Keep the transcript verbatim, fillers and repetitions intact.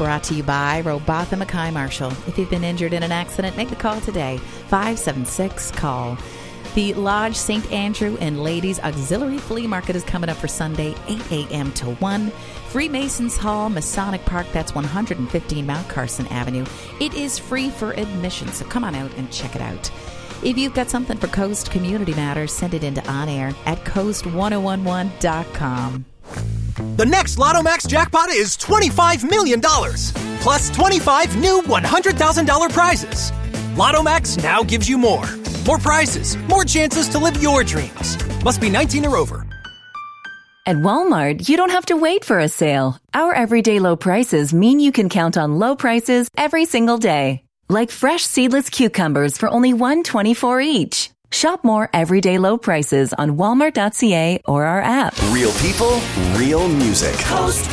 brought to you by Robatha Mackay Marshall. If you've been injured in an accident, make the call today. five seven six, call. The Lodge Saint Andrew and Ladies Auxiliary Flea Market is coming up for Sunday, eight a.m. to one. Freemasons Hall, Masonic Park, that's one fifteen Mount Carson Avenue. It is free for admission, so come on out and check it out. If you've got something for Coast Community Matters, send it into On Air at coast ten eleven dot com. The next Lotto Max jackpot is twenty-five million dollars, plus twenty-five new one hundred thousand dollars prizes. Lotto Max now gives you more. More prizes, more chances to live your dreams. Must be nineteen or over. At Walmart, you don't have to wait for a sale. Our everyday low prices mean you can count on low prices every single day. Like fresh seedless cucumbers for only one dollar and twenty-four cents each. Shop more everyday low prices on walmart dot c a or our app. Real people, real music. Coast